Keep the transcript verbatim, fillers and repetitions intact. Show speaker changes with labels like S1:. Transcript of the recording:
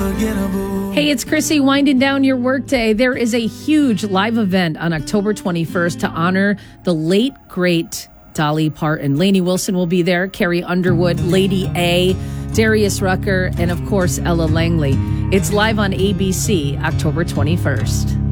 S1: unforgettable.
S2: Hey, it's Chrissy winding down your workday. There is a huge live event on October twenty-first to honor the late, great Dolly Parton. Lainey Wilson will be there, Carrie Underwood, Lady A, Darius Rucker, and of course, Ella Langley. It's live on A B C, October twenty-first.